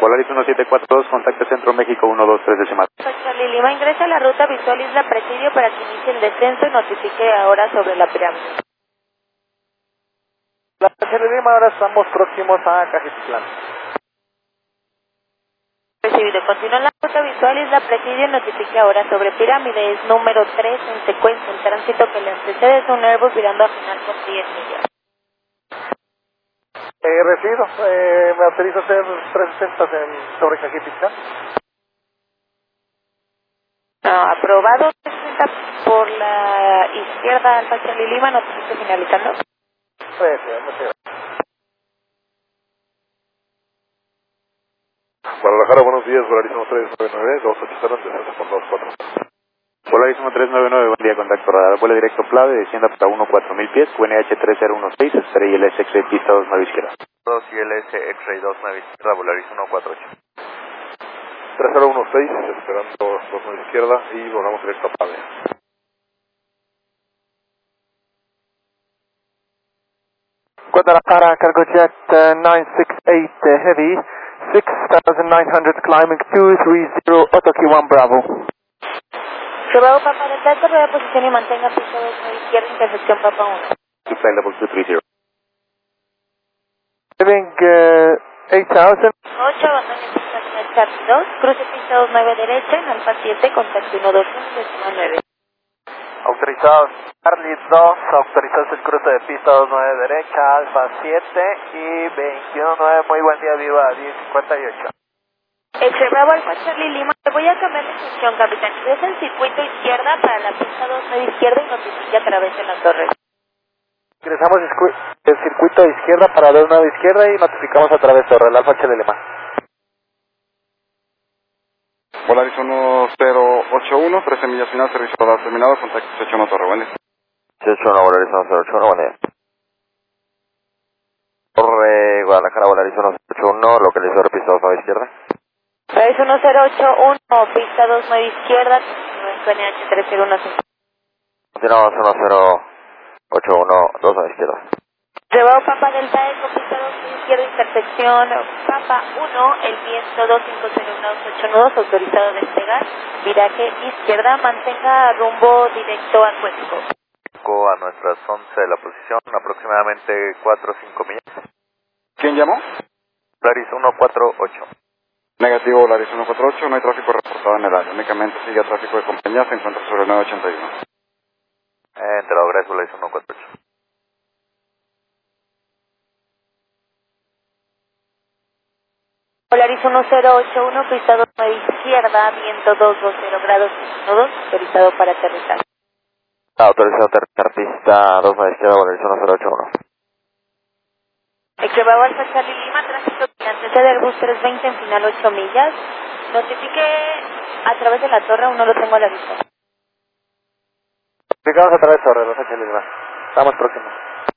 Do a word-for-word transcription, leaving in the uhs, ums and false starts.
Polaris uno siete cuatro dos, contacto Centro México uno dos tres decimal. Charlie Lima, ingresa a la ruta Visual Isla Presidio para que inicie el descenso y notifique ahora sobre la pirámide. La Charlie Lima, ahora estamos próximos a Cajetitlán. Recibido. Continúa en la ruta Visual Isla Presidio y notifique ahora sobre pirámide. Es número tres en secuencia. El tránsito que le antecede es un Airbus virando a final por diez millas. Eh, recibido. Eh, me autorizo hacer trescientos sesenta en, sobre Cajetitlán. No, aprobado. trescientos sesenta por la izquierda, Alfa Charlie Lima, notifique finalizando. Recibido, recibido. Guadalajara, buenos días, Polaris uno tres nueve nueve, dos ocho cero, descenso por dos cuatro. Polaris uno tres nueve nueve, buen día, contacto radar, vuelo directo Plave, descienda hasta uno cuatro mil pies, Q N H tres cero uno seis, espera I L S X-Ray pista dos nueve izquierda. dos I L S X-Ray dos nueve izquierda, Polaris uno cuatro ocho. tres cero uno seis, esperando dos nueve izquierda y volvamos directo a Pave. Guadalajara, cargo jet uh, nine six eight uh, heavy, six thousand nine hundred climbing two three zero, Otoki one Bravo. Bravo Papa Delta, correa posición y mantenga pista dos nueve izquierda, intersección Papa uno. Two flight level two three zero. Having uh, eight thousand. ocho, abandone pista señal Charlie dos, cruce pista dos nueve derecha, en Alfa siete, contacto uno dos uno, décima nueve. Autorizados Charlie dos, autorizados el cruce de pista dos nueve derecha, Alfa siete y veintiuno nueve, muy buen día, viva diez cincuenta y ocho. X-Ray Bravo Alfa Charlie Lima, te voy a cambiar de función, capitán. Ingresa el circuito izquierda para la pista dos nueve izquierda y notifique a través de la torre. Ingresamos el circuito de izquierda para dos nueve izquierda y notificamos a través de torre, el Alfa Charlie Lima. Polaris uno cero ocho uno, trece millas final, servicio radar terminado, contacto ocho uno Torre, buen día. ocho uno, Polaris uno cero ocho uno, buen día. Torre Guadalajara, Polaris uno cero ocho uno, localizador pista dos nueve izquierda. Polaris uno cero ocho uno, pista dos nueve izquierda, Q N H tres cero uno seis. Continuamos uno cero ocho uno, dos nueve izquierda. Rebao Papa Delta Eco, pista dos nueve izquierda, intersección Papa uno, el viento dos cinco cero uno dos ocho dos, autorizado a despegar, viraje izquierda, mantenga rumbo directo a Cuesco. A nuestras once de la posición, aproximadamente cuatro o cinco millas. ¿Quién llamó? Polaris uno cuatro ocho. Negativo, Polaris uno cuatro ocho, no hay tráfico reportado en el área, únicamente sigue tráfico de compañía, se encuentra sobre el nueve ochenta y uno. Eh, entrado, gracias, Polaris uno cuatro ocho. Polaris uno cero ocho uno, pista dos nueve izquierda, viento dos dos cero grados uno dos, autorizado para aterrizar. Autorizado a aterrizar pista dos nueve izquierda, Polaris uno cero ocho uno. Extremado Alfa Charlie Lima, tránsito que antecede el bus trescientos veinte en final ocho millas. Notifique a través de la torre, aún no lo tengo a la vista. Notificamos a través de torre, Alfa Charlie Lima. Estamos próximos.